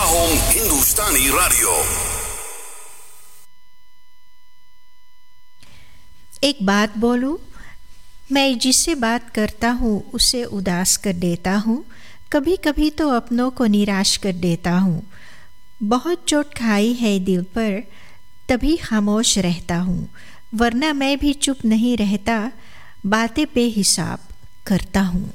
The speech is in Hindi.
Sahom Hindustani Radio. एक बात बोलूं, मैं जिससे बात करता हूँ उसे उदास कर देता हूँ, कभी कभी तो अपनों को निराश कर देता हूँ। बहुत चोट खाई है दिल पर, तभी खामोश रहता हूँ, वरना मैं भी चुप नहीं रहता, बातें बेहिसाब करता हूँ।